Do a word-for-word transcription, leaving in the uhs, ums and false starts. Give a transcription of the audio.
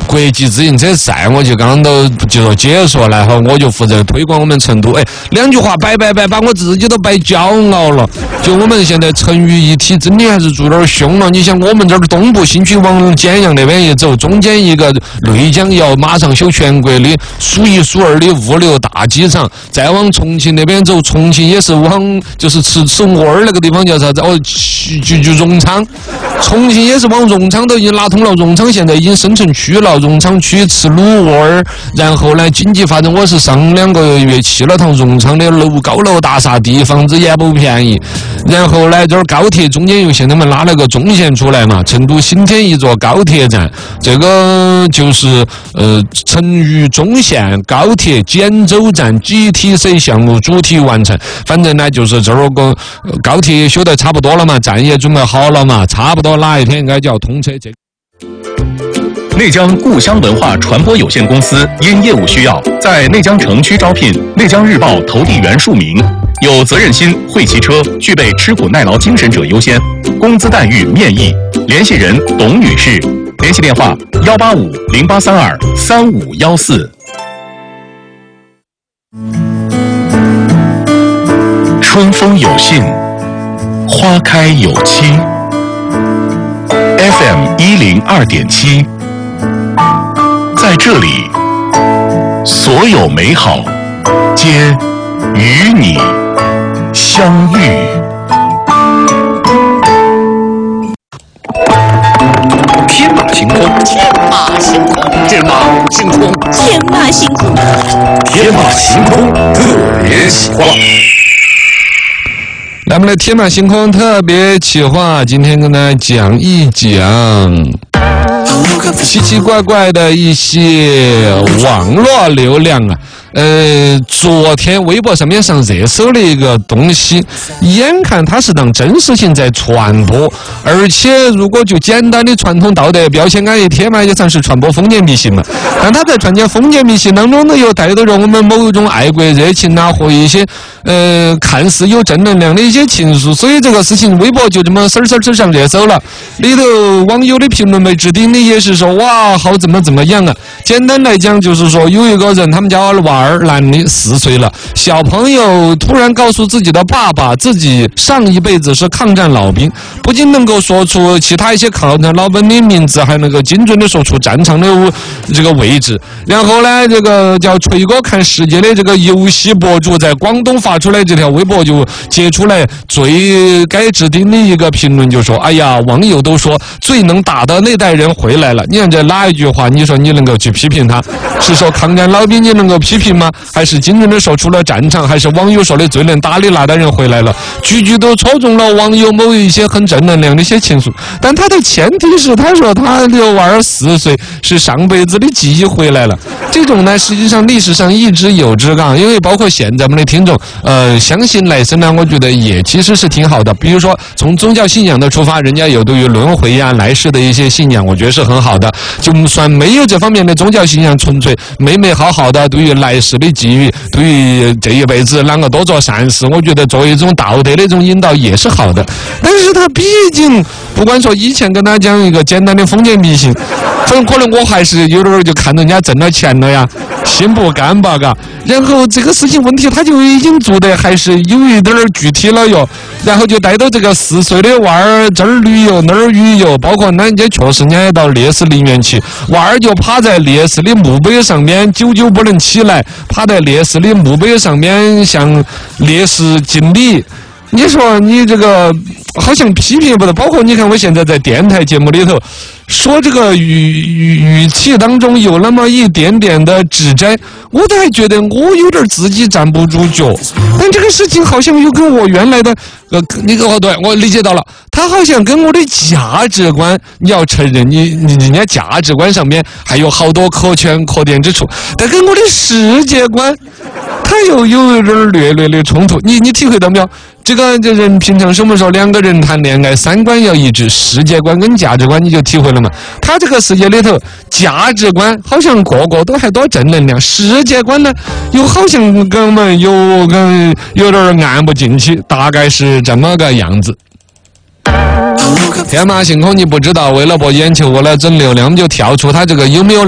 国际自行车赛，我就刚刚都就说解说了哈，我就负责推广我们成都。哎，两句话摆摆摆，把我自己都摆骄傲了。就我们现在成渝一体，真的还是做点凶了。你想，我们这儿东部新区往简阳那边一走，中间一个内江要马上修全国的数一数二的物流大机场，再往重庆那边走，重庆也是往就是吃吃窝儿那个地方叫啥子？哦，就就荣昌，重庆也是往荣昌都已经拉通了，荣昌现在已经升成区了，荣昌区吃卤窝儿，然后呢经济发展，我是上两个月去了趟荣昌的楼高楼大厦，地房子也不便宜。然后呢，这儿高铁中间又现在们拉了个中线出来嘛，成都新添一座高铁站，这个就是呃成渝中线高铁简州站 G T C 项目主体完成。反正呢，就是这儿个高铁也修得差不多了嘛，站也准备好了嘛，差不多哪一天应该就要通车。这内江故乡文化传播有限公司因业务需要，在内江城区招聘内江日报投递员数名，有责任心、会骑车、具备吃苦耐劳精神者优先，工资待遇面议。联系人董女士，联系电话幺八五零八三二三五幺四。春风有信，花开有期。F M 一零二点七，在这里，所有美好皆与你相遇。 天马行空， 天马行空， 天马行空， 天马行空， 天马行空特别企划。 来，我们的天马行空特别企划，今天跟大家讲一讲奇奇怪怪的一些网络流量啊。呃，昨天微博上面上热搜的一个东西，眼看它是当真实性在传播，而且如果就简单的传统道德标签安一贴嘛，也算是传播封建迷信嘛。但它在传播封建迷信当中呢，又带动着我们某种爱国热情啊，或一些呃看似有正能量的一些情愫，所以这个事情微博就这么嗖嗖嗖上热搜了。里头网友的评论被置顶的也是说，哇，好怎么怎么样啊。简单来讲就是说，有一个人他们家娃儿男的四岁了，小朋友突然告诉自己的爸爸，自己上一辈子是抗战老兵，不仅能够说出其他一些抗战老兵的名字，还能够精准的说出战场的这个位置。然后呢，这个叫锤哥看世界的这个游戏博主在广东发出来这条微博，就截出来最该置顶的一个评论，就说：哎呀，网友都说最能打的那代人回来了。你看这哪一句话，你说你能够去批评他？是说抗战老兵你能够批评吗？还是精准的说出了战场？还是网友说的最能打的那代人回来了？句句都戳中了网友某一些很正能量的一些情愫。但他的前提是，他说他的娃儿四岁是上辈子的记忆回来了。这种呢，实际上历史上一直有之啊，因为包括现在我们的听众，呃，相信来生呢，我觉得也其实是挺好的。比如说从宗教信仰的出发，人家有对于轮回呀、来世的一些信仰，我觉得是很好的。就算没有这方面的宗教信仰，纯粹美美好好的对于来世的寄予，对于这一辈子啷个多做善事，我觉得作为一种道德的一种引导也是好的。但是他毕竟不管说以前跟他讲一个简单的封建迷信，反正可能我还是有点就看人家挣了钱了呀，心不甘吧，嘎。然后这个事情问题他就已经做得还是有一点具体了哟，然后就带到这个四岁的娃儿这儿旅游那儿旅游，包括人家确实人家到烈士陵园去，娃儿就趴在烈士的墓碑上面，久久不能起来，趴在烈士的墓碑上面向烈士敬礼。你说你这个好像批评不得，包括你看我现在在电台节目里头说这个语语语气当中有那么一点点的指摘，我都还觉得我有点自己站不住脚。但这个事情好像又跟我原来的呃那个哦，对，我理解到了，他好像跟我的价值观，你要承认你你人家价值观上面还有好多可圈可点之处，但跟我的世界观，他又有一点略略的冲突。你你体会到没有？这个这人平常什么时候两个人谈恋爱，三观要一致，世界观跟价值观你就体会了嘛。他这个世界里头，价值观好像个个都还多正能量，世界观呢又好像跟我们有跟有点按不进去，大概是这么个样子。天马行空，你不知道，为了博眼球，为了整流量，我们就跳出他这个有没有